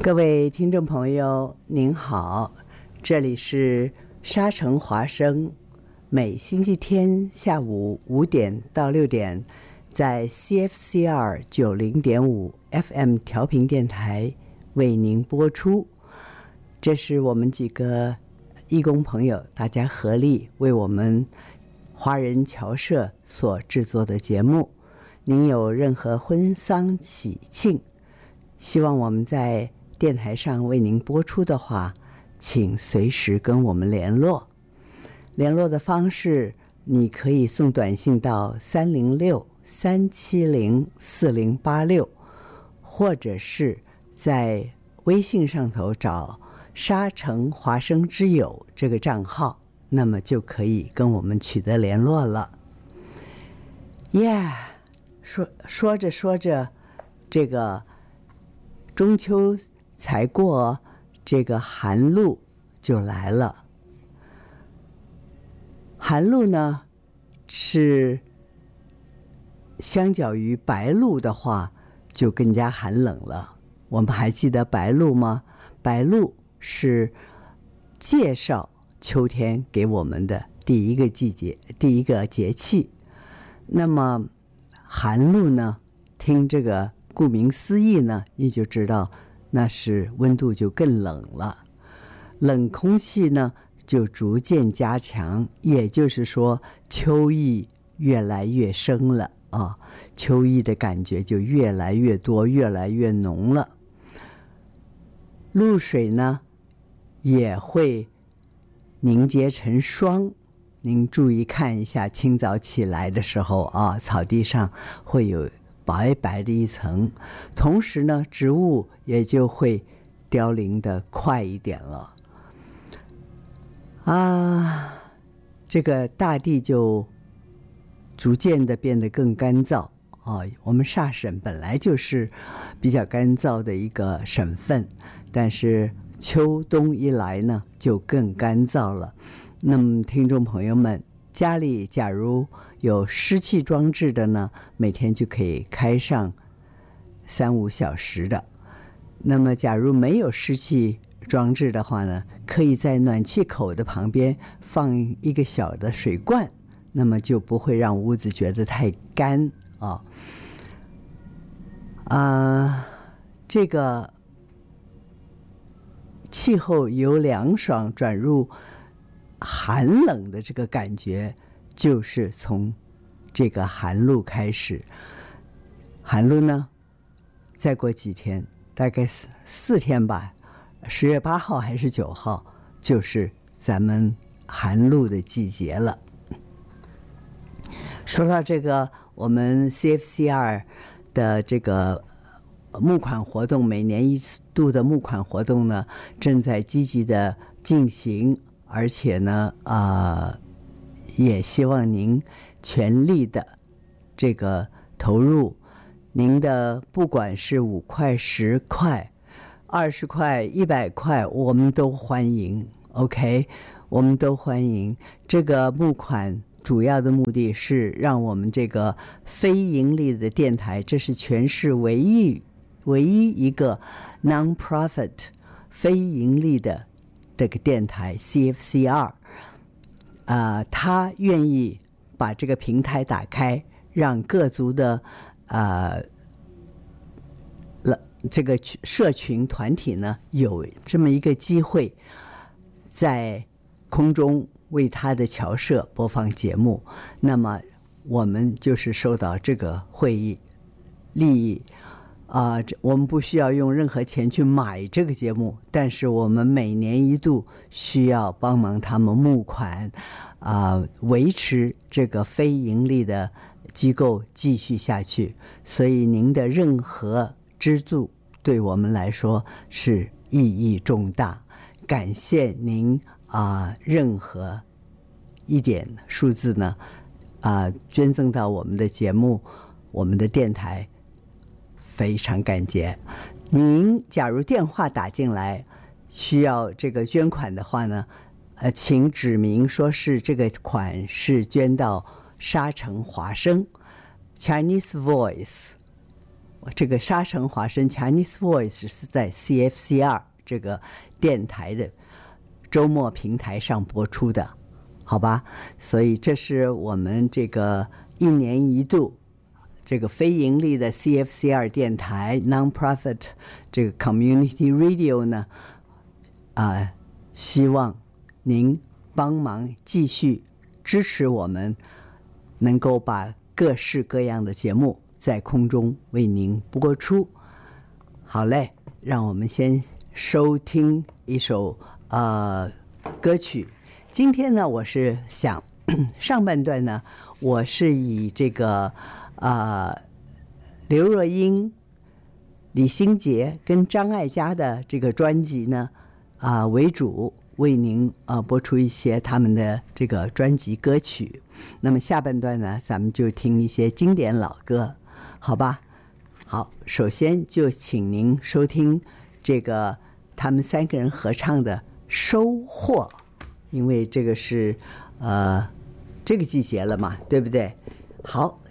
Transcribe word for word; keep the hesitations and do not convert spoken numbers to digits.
各位听众朋友您好，这里是沙城华声，每星期天下午五点到六点在 C F C R 九零点五 F M 调频电台为您播出。这是我们几个义工朋友大家合力为我们华人侨社所制作的节目。您有任何婚丧喜庆希望我们在电台上为您播出的话，请随时跟我们联络。联络的方式，你可以送短信到三零六三七零四零八六，或者是在微信上头找沙城华声之友这个账号，那么就可以跟我们取得联络了。耶、yeah, 说说着说着，这个中秋才过，这个寒露就来了。寒露呢，是相较于白露的话，就更加寒冷了。我们还记得白露吗？白露是介绍秋天给我们的第一个季节，第一个节气。那么寒露呢，听这个顾名思义呢，你就知道那是温度就更冷了，冷空气呢就逐渐加强，也就是说秋意越来越深了啊，秋意的感觉就越来越多，越来越浓了。露水呢也会凝结成霜，您注意看一下，清早起来的时候啊，草地上会有白白的一层，同时呢植物也就会凋零的快一点了啊，这个大地就逐渐的变得更干燥啊。我们萨省本来就是比较干燥的一个省份，但是秋冬一来呢就更干燥了。那么听众朋友们，家里假如有湿气装置的呢，每天就可以开上三五小时的。那么假如没有湿气装置的话呢，可以在暖气口的旁边放一个小的水罐，那么就不会让屋子觉得太干啊。啊，这个气候由凉爽转入寒冷的这个感觉，就是从这个寒露开始。寒露呢，再过几天，大概四四天吧，十月八号还是九号，就是咱们寒露的季节了。说到这个，我们 C F C R 的这个募款活动，每年一度的募款活动呢，正在积极的进行，而且呢，啊、呃，也希望您全力的这个投入，您的不管是五块、十块、二十块、一百块，我们都欢迎。OK， 我们都欢迎。这个募款主要的目的是让我们这个非盈利的电台，这是全市唯一唯一一个 non-profit 非盈利的这个电台 C F C R， 啊、呃，他愿意把这个平台打开，让各族的呃了这个社群团体呢有这么一个机会，在空中为他的侨社播放节目。那么我们就是受到这个会议利益啊、呃，我们不需要用任何钱去买这个节目，但是我们每年一度需要帮忙他们募款啊、呃，维持这个非盈利的机构继续下去。所以您的任何资助对我们来说是意义重大，感谢您啊、呃，任何一点数字呢啊、呃，捐赠到我们的节目，我们的电台。非常感激。您假如电话打进来需要这个捐款的话呢，呃，请指明说是这个款是捐到沙城华声 Chinese Voice， 这个沙城华声 Chinese Voice 是在 C F C R 这个电台的周末平台上播出的，好吧？所以这是我们这个一年一度这个非盈利的 C F C R 电台 Non-Profit 这个 Community Radio 呢，啊、呃，希望您帮忙继续支持我们，能够把各式各样的节目在空中为您播出。好嘞，让我们先收听一首呃歌曲。今天呢，我是想上半段呢，我是以这个呃刘若英、李心洁跟张艾嘉的这个专辑呢啊、呃、为主，为您呃播出一些他们的这个专辑歌曲。那么下半段呢，咱们就听一些经典老歌，好吧？好，首先就请您收听这个他们三个人合唱的《收获》，因为这个是呃这个季节了嘛，对不对？好，